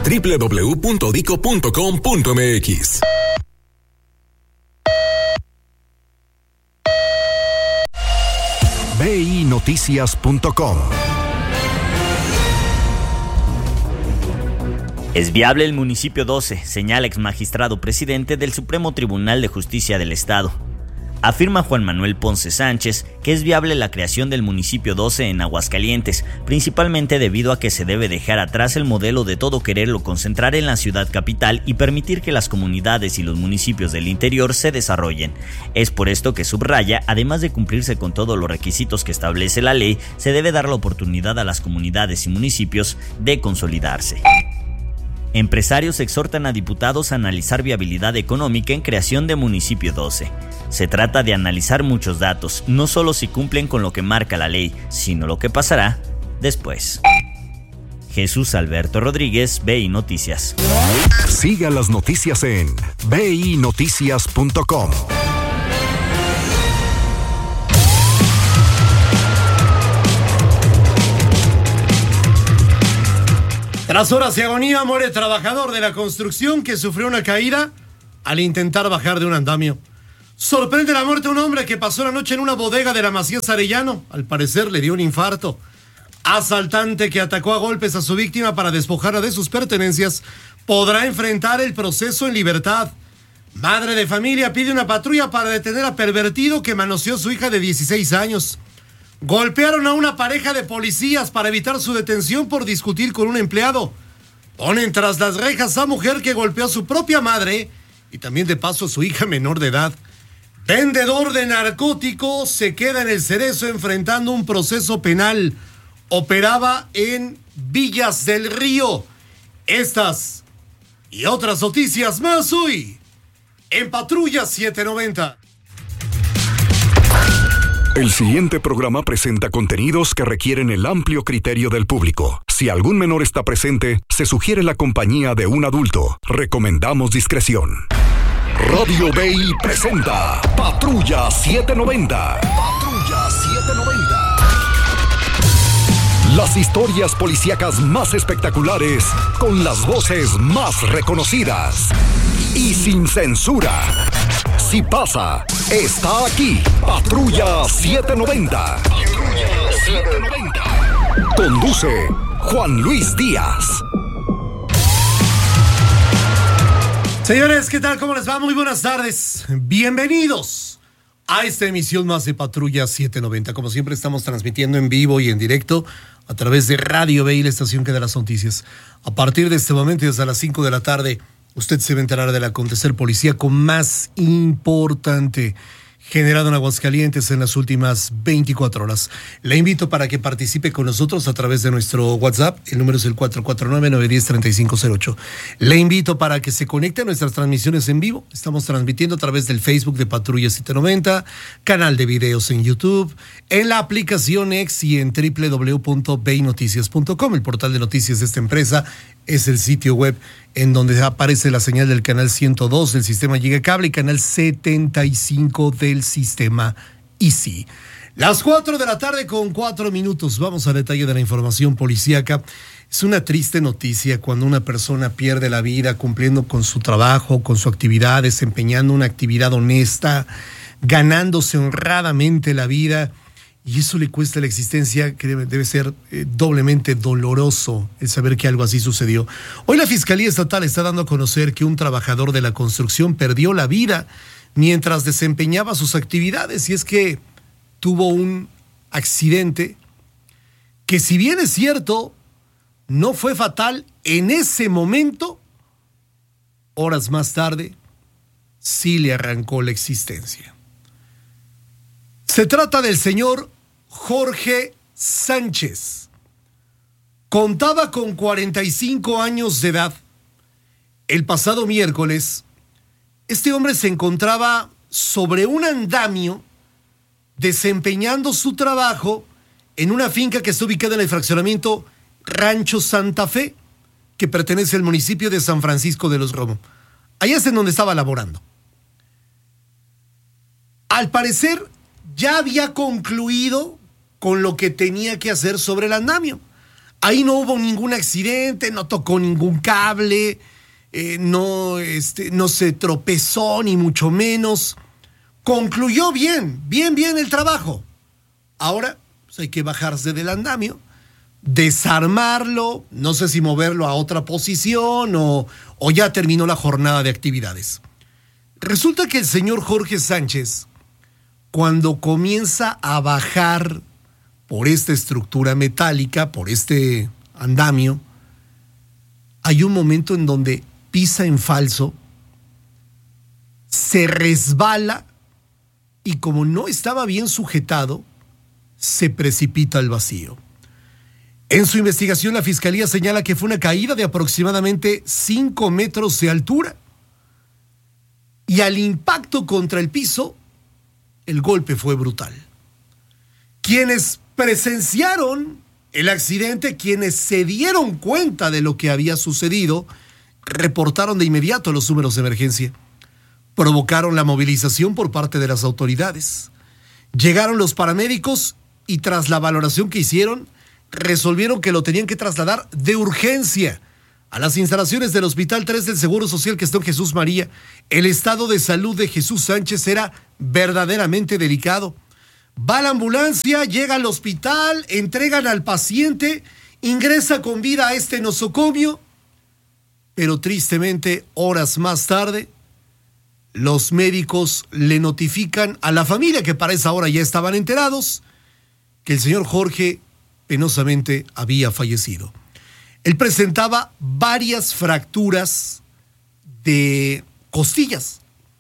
www.dico.com.mx. BINoticias.com. Es viable el municipio 12, señala exmagistrado presidente del Supremo Tribunal de Justicia del Estado. Afirma Juan Manuel Ponce Sánchez que es viable la creación del municipio 12 en Aguascalientes, principalmente debido a que se debe dejar atrás el modelo de todo quererlo concentrar en la ciudad capital y permitir que las comunidades y los municipios del interior se desarrollen. Es por esto que subraya, además de cumplirse con todos los requisitos que establece la ley, se debe dar la oportunidad a las comunidades y municipios de consolidarse. Empresarios exhortan a diputados a analizar viabilidad económica en creación de municipio 12. Se trata de analizar muchos datos, no solo si cumplen con lo que marca la ley, sino lo que pasará después. Jesús Alberto Rodríguez, BI Noticias. Siga las noticias en BINoticias.com. Tras horas de agonía, muere trabajador de la construcción que sufrió una caída al intentar bajar de un andamio. Sorprende la muerte de un hombre que pasó la noche en una bodega de la Macías Arellano. Al parecer le dio un infarto. Asaltante que atacó a golpes a su víctima para despojarla de sus pertenencias podrá enfrentar el proceso en libertad. Madre de familia pide una patrulla para detener a pervertido que manoseó a su hija de 16 años. Golpearon a una pareja de policías para evitar su detención por discutir con un empleado. Ponen tras las rejas a mujer que golpeó a su propia madre y también de paso a su hija menor de edad. Vendedor de narcóticos se queda en el Cerezo enfrentando un proceso penal. Operaba en Villas del Río. Estas y otras noticias más hoy en Patrulla 790. El siguiente programa presenta contenidos que requieren el amplio criterio del público. Si algún menor está presente, se sugiere la compañía de un adulto. Recomendamos discreción. Radio BI presenta Patrulla 790. Patrulla 790. Las historias policíacas más espectaculares con las voces más reconocidas y sin censura. Si pasa, está aquí. Patrulla 790. Patrulla 790. Conduce Juan Luis Díaz. Señores, ¿qué tal? ¿Cómo les va? Muy buenas tardes. Bienvenidos a esta emisión más de Patrulla 790. Como siempre estamos transmitiendo en vivo y en directo a través de Radio BI, la estación que da las noticias. A partir de este momento y hasta las 5 de la tarde, usted se va a enterar del acontecer policíaco más importante generado en Aguascalientes en las últimas 24 horas. Le invito para que participe con nosotros a través de nuestro WhatsApp. El número es el 449-910-3508. Le invito para que se conecte a nuestras transmisiones en vivo. Estamos transmitiendo a través del Facebook de Patrulla 790, canal de videos en YouTube, en la aplicación X y en www.binoticias.com. El portal de noticias de esta empresa es el sitio web en donde aparece la señal del canal 102 del sistema Gigacable y canal 75 del sistema Easy. Las 4 de la tarde con 4 minutos. Vamos al detalle de la información policíaca. Es una triste noticia cuando una persona pierde la vida cumpliendo con su trabajo, con su actividad, desempeñando una actividad honesta, ganándose honradamente la vida. Y eso le cuesta la existencia, que debe ser doblemente doloroso el saber que algo así sucedió. Hoy la Fiscalía Estatal está dando a conocer que un trabajador de la construcción perdió la vida mientras desempeñaba sus actividades. Y es que tuvo un accidente que, si bien es cierto, no fue fatal en ese momento, horas más tarde sí le arrancó la existencia. Se trata del señor Jorge Sánchez. Contaba con 45 años de edad. El pasado miércoles, este hombre se encontraba sobre un andamio desempeñando su trabajo en una finca que está ubicada en el fraccionamiento Rancho Santa Fe, que pertenece al municipio de San Francisco de los Romo. Allá es en donde estaba laborando. Al parecer, ya había concluido con lo que tenía que hacer sobre el andamio. Ahí no hubo ningún accidente, no tocó ningún cable, no se tropezó ni mucho menos. Concluyó bien el trabajo. Ahora pues hay que bajarse del andamio, desarmarlo, no sé si moverlo a otra posición o ya terminó la jornada de actividades. Resulta que el señor Jorge Sánchez, cuando comienza a bajar por esta estructura metálica, por este andamio, hay un momento en donde pisa en falso, se resbala y como no estaba bien sujetado, se precipita al vacío. En su investigación, la Fiscalía señala que fue una caída de aproximadamente 5 metros de altura. Y al impacto contra el piso, el golpe fue brutal. Quienes presenciaron el accidente, quienes se dieron cuenta de lo que había sucedido, reportaron de inmediato los números de emergencia. Provocaron la movilización por parte de las autoridades. Llegaron los paramédicos y tras la valoración que hicieron, resolvieron que lo tenían que trasladar de urgencia a las instalaciones del Hospital 3 del Seguro Social que está en Jesús María. El estado de salud de Jesús Sánchez era verdaderamente delicado. Va la ambulancia, llega al hospital, entregan al paciente, ingresa con vida a este nosocomio, pero tristemente, horas más tarde, los médicos le notifican a la familia, que para esa hora ya estaban enterados, que el señor Jorge penosamente había fallecido. Él presentaba varias fracturas de costillas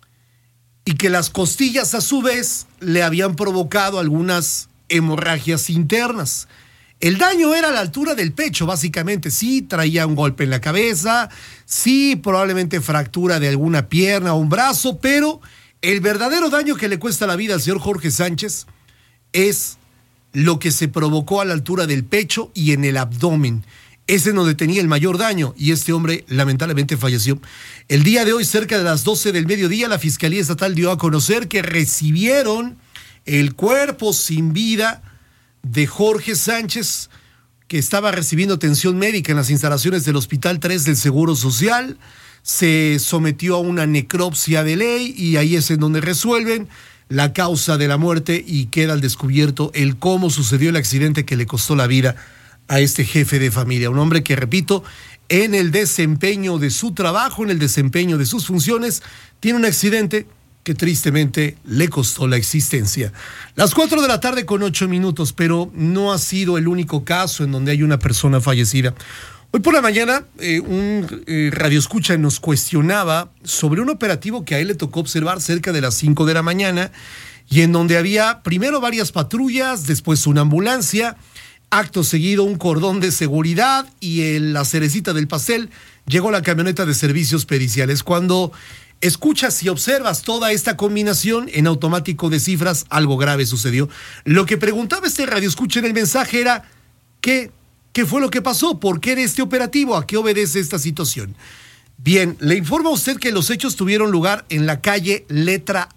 y que las costillas a su vez le habían provocado algunas hemorragias internas. El daño era a la altura del pecho, básicamente. Sí, traía un golpe en la cabeza, sí, probablemente fractura de alguna pierna o un brazo, pero el verdadero daño que le cuesta la vida al señor Jorge Sánchez es lo que se provocó a la altura del pecho y en el abdomen. Ese es donde tenía el mayor daño y este hombre lamentablemente falleció. El día de hoy, cerca de las 12 del mediodía, la Fiscalía Estatal dio a conocer que recibieron el cuerpo sin vida de Jorge Sánchez, que estaba recibiendo atención médica en las instalaciones del Hospital 3 del Seguro Social. Se sometió a una necropsia de ley y ahí es en donde resuelven la causa de la muerte y queda al descubierto el cómo sucedió el accidente que le costó la vida a este jefe de familia. Un hombre que, repito, en el desempeño de su trabajo, en el desempeño de sus funciones, tiene un accidente que tristemente le costó la existencia. Las 4 de la tarde con 8 minutos, pero no ha sido el único caso en donde hay una persona fallecida. Hoy por la mañana un radioescucha nos cuestionaba sobre un operativo que a él le tocó observar cerca de las 5 de la mañana y en donde había primero varias patrullas, después una ambulancia, acto seguido un cordón de seguridad y en la cerecita del pastel llegó la camioneta de servicios periciales. Cuando escuchas y observas toda esta combinación, en automático descifras algo grave sucedió. Lo que preguntaba este radioescucha en el mensaje era ¿qué fue lo que pasó? ¿Por qué era este operativo? ¿A qué obedece esta situación? Bien, le informo a usted que los hechos tuvieron lugar en la calle letra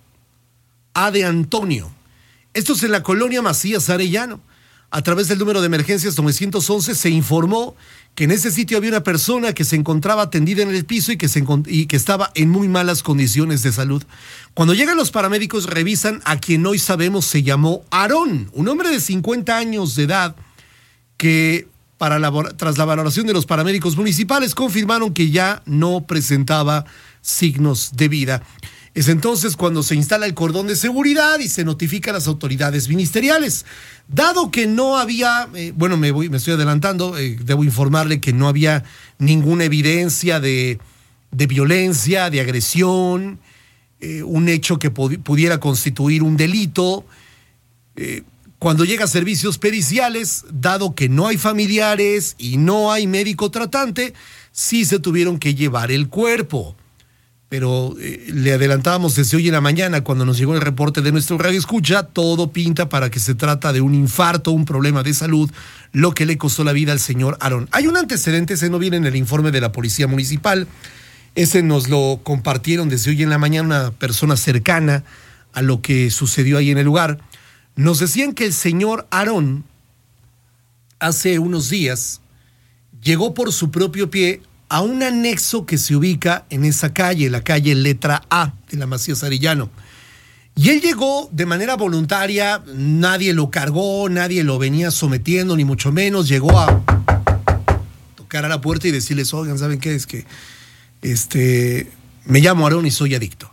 A de Antonio. Esto es en la colonia Macías Arellano. A través del número de emergencias 911 se informó que en ese sitio había una persona que se encontraba tendida en el piso y que estaba en muy malas condiciones de salud. Cuando llegan los paramédicos revisan a quien hoy sabemos se llamó Aarón, un hombre de 50 años de edad que tras la valoración de los paramédicos municipales confirmaron que ya no presentaba signos de vida. Es entonces cuando se instala el cordón de seguridad y se notifica a las autoridades ministeriales. Dado que no había, me estoy adelantando, debo informarle que no había ninguna evidencia de violencia, de agresión, un hecho que pudiera constituir un delito. Cuando llega a servicios periciales, dado que no hay familiares y no hay médico tratante, sí se tuvieron que llevar el cuerpo. Pero le adelantábamos desde hoy en la mañana, cuando nos llegó el reporte de nuestro radioescucha, todo pinta para que se trata de un infarto, un problema de salud, lo que le costó la vida al señor Aarón. Hay un antecedente, ese no viene en el informe de la Policía Municipal, ese nos lo compartieron desde hoy en la mañana una persona cercana a lo que sucedió ahí en el lugar. Nos decían que el señor Aarón hace unos días, llegó por su propio pie a un anexo que se ubica en esa calle, la calle Letra A de la Macías Arellano. Y él llegó de manera voluntaria, nadie lo cargó, nadie lo venía sometiendo, ni mucho menos. Llegó a tocar a la puerta y decirles, oigan, ¿saben qué? Es que me llamo Aarón y soy adicto.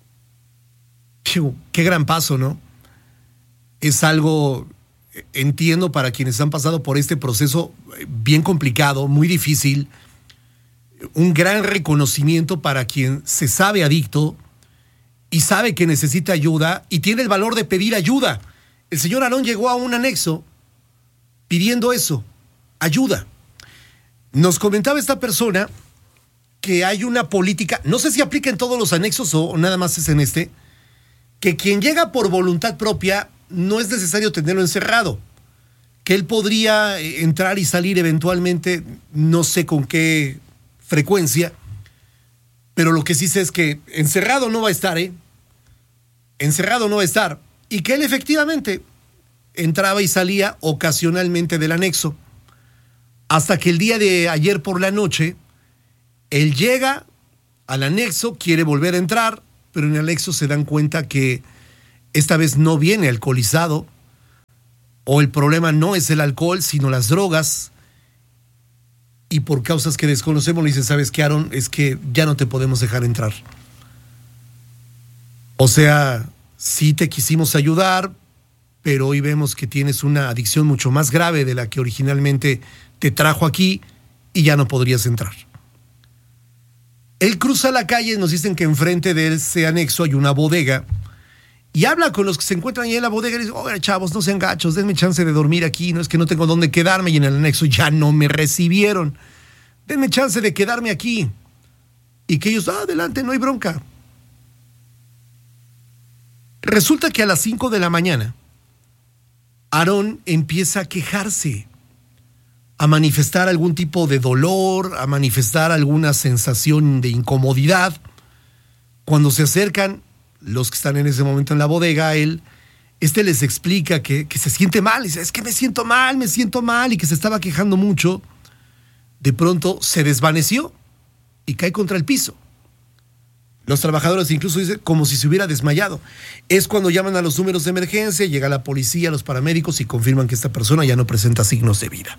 Qué gran paso, ¿no? Es algo, entiendo, para quienes han pasado por este proceso bien complicado, muy difícil. Un gran reconocimiento para quien se sabe adicto y sabe que necesita ayuda y tiene el valor de pedir ayuda. El señor Aarón llegó a un anexo pidiendo eso, ayuda. Nos comentaba esta persona que hay una política, no sé si aplica en todos los anexos o nada más es en este, que quien llega por voluntad propia no es necesario tenerlo encerrado, que él podría entrar y salir eventualmente, no sé con qué frecuencia, pero lo que sí sé es que encerrado no va a estar, encerrado no va a estar, y que él efectivamente entraba y salía ocasionalmente del anexo, hasta que el día de ayer por la noche, él llega al anexo, quiere volver a entrar, pero en el anexo se dan cuenta que esta vez no viene alcoholizado, o el problema no es el alcohol, sino las drogas, y por causas que desconocemos le dicen, ¿sabes qué, Aarón? Es que ya no te podemos dejar entrar. O sea, sí te quisimos ayudar, pero hoy vemos que tienes una adicción mucho más grave de la que originalmente te trajo aquí y ya no podrías entrar. Él cruza la calle, nos dicen que enfrente de ese anexo hay una bodega y habla con los que se encuentran ahí en la bodega y dice, oigan, chavos, no sean gachos, denme chance de dormir aquí, no es que no tengo dónde quedarme y en el anexo ya no me recibieron. Denme chance de quedarme aquí. Y que ellos, adelante, no hay bronca. Resulta que a las 5 de la mañana, Aarón empieza a quejarse, a manifestar algún tipo de dolor, a manifestar alguna sensación de incomodidad. Cuando se acercan los que están en ese momento en la bodega a él, les explica que se siente mal, dice, es que me siento mal, y que se estaba quejando mucho. De pronto se desvaneció y cae contra el piso. Los trabajadores incluso dicen como si se hubiera desmayado. Es cuando llaman a los números de emergencia, llega la policía, los paramédicos y confirman que esta persona ya no presenta signos de vida.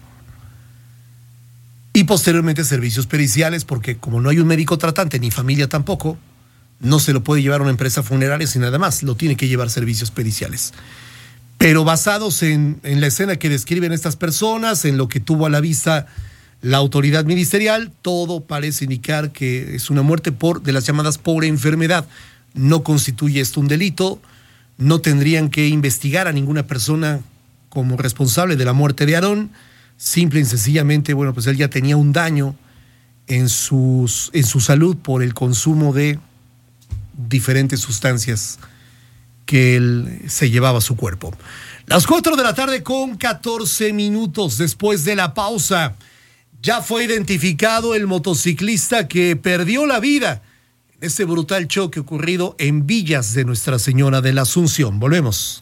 Y posteriormente servicios periciales, porque como no hay un médico tratante ni familia tampoco, no se lo puede llevar a una empresa funeraria sin nada más, lo tiene que llevar servicios periciales. Pero basados en la escena que describen estas personas, en lo que tuvo a la vista la autoridad ministerial, todo parece indicar que es una muerte de las llamadas por enfermedad. No constituye esto un delito, no tendrían que investigar a ninguna persona como responsable de la muerte de Aarón. Simple y sencillamente, bueno, pues él ya tenía un daño en su salud por el consumo de diferentes sustancias que él se llevaba a su cuerpo. Las 4 de la tarde con 14 minutos después de la pausa. Ya fue identificado el motociclista que perdió la vida en este brutal choque ocurrido en Villas de Nuestra Señora de la Asunción. Volvemos.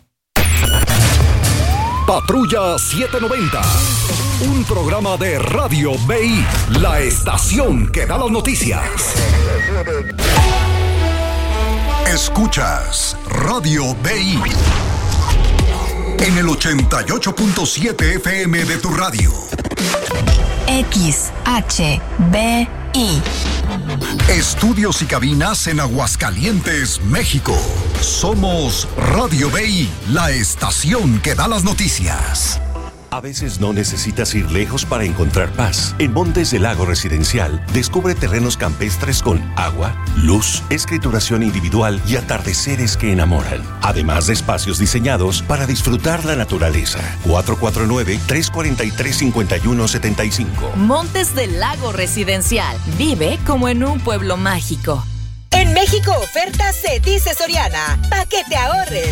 Patrulla 790, un programa de Radio BI, la estación que da las noticias. Escuchas Radio BI en el 88.7 FM de tu radio. XHBI. Estudios y cabinas en Aguascalientes, México. Somos Radio BI, la estación que da las noticias. A veces no necesitas ir lejos para encontrar paz. En Montes del Lago Residencial, descubre terrenos campestres con agua, luz, escrituración individual y atardeceres que enamoran. Además de espacios diseñados para disfrutar la naturaleza. 449-343-5175. Montes del Lago Residencial. Vive como en un pueblo mágico. En México, ofertas se dice Soriana. Pa' que te ahorres.